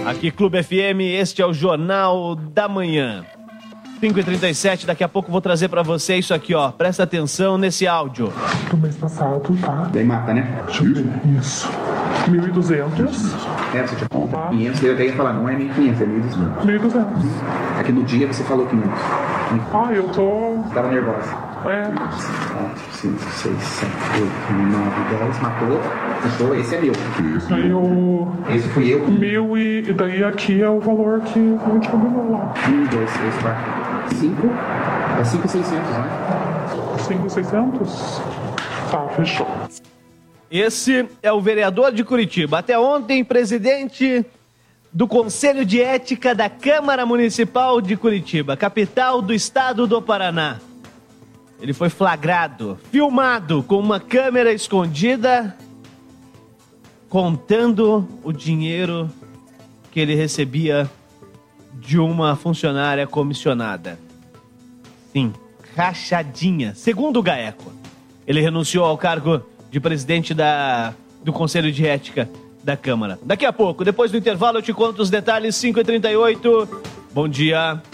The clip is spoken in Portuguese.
Aqui Clube FM, este é o Jornal da Manhã. 5h37, daqui a pouco vou trazer pra você isso aqui, ó. Presta atenção nesse áudio. Do mês passado, tá? Daí mata, né? Deixa eu ver. Isso. 1.200. Você tinha 500, eu até ia falar, não é 1.500, é 1.200. 1.200. É que no dia você falou 500. Ah, eu tô... Você tava nervosa. 4, 5, 6, 7, 8, 9, 10, matou, fechou, esse é meu. Aí eu... Esse fui eu. 1.000 e daí aqui é o valor que a gente combinou lá. 1, 2, 3, 4, 5. É 5,600, né? 5.600? Tá, fechou. Esse é o vereador de Curitiba. Até ontem, presidente do Conselho de Ética da Câmara Municipal de Curitiba, capital do estado do Paraná. Ele foi flagrado, filmado com uma câmera escondida, contando o dinheiro que ele recebia de uma funcionária comissionada. Sim, rachadinha. Segundo o GAECO, ele renunciou ao cargo de presidente do Conselho de Ética da Câmara. Daqui a pouco, depois do intervalo, eu te conto os detalhes. 5h38. Bom dia.